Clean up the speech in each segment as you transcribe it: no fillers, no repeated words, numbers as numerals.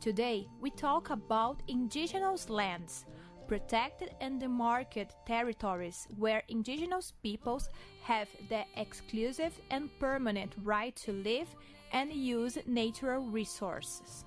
Today, we talk about indigenous lands, protected and demarcated territories where indigenous peoples have the exclusive and permanent right to live and use natural resources.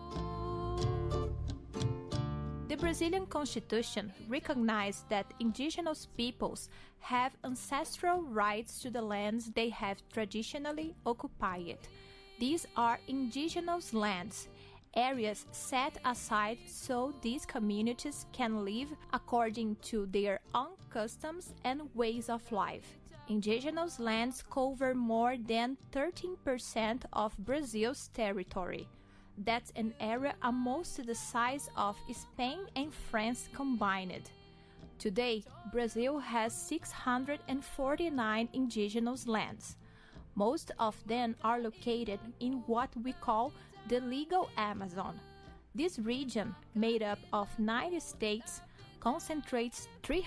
The Brazilian Constitution recognizes that indigenous peoples have ancestral rights to the lands they have traditionally occupied. These are indigenous lands, areas set aside so these communities can live according to their own customs and ways of life. Indigenous lands cover more than 13% of Brazil's territory. That's an area almost the size of Spain and France combined. Today, Brazil has 649 indigenous lands. Most of them are located in what we call the legal Amazon. This region, made up of 9 states, concentrates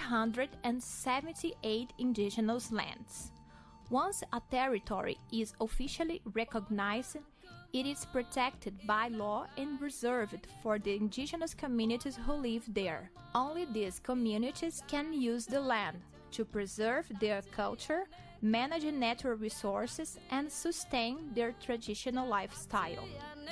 378 indigenous lands. Once a territory is officially recognized, it is protected by law and reserved for the indigenous communities who live there. Only these communities can use the land to preserve their culture, manage natural resources, and sustain their traditional lifestyle.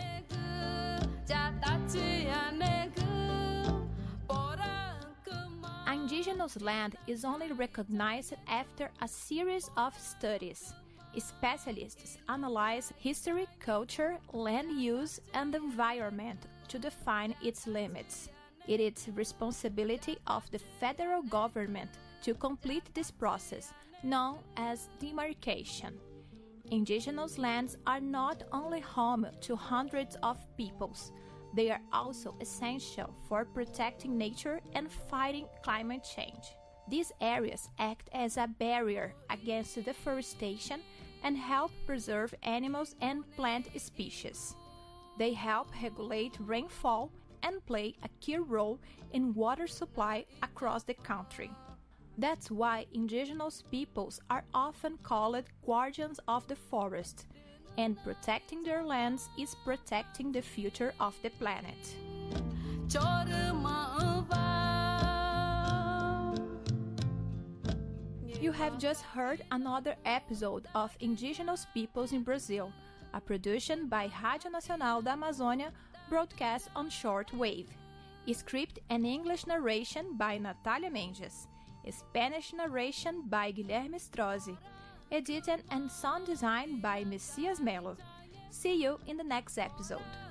Indigenous land is only recognized after a series of studies. Specialists analyze history, culture, land use, and environment to define its limits. It is the responsibility of the federal government to complete this process, known as demarcation. Indigenous lands are not only home to hundreds of peoples, they are also essential for protecting nature and fighting climate change. These areas act as a barrier against deforestation and help preserve animals and plant species. They help regulate rainfall and play a key role in water supply across the country. That's why indigenous peoples are often called guardians of the forest, and protecting their lands is protecting the future of the planet. You have just heard another episode of Indigenous Peoples in Brazil, a production by Rádio Nacional da Amazônia, broadcast on short wave. Script and English narration by Natália Mendes. Spanish narration by Guilherme Strozzi. Editing and sound design by Messias Melo. See you in the next episode.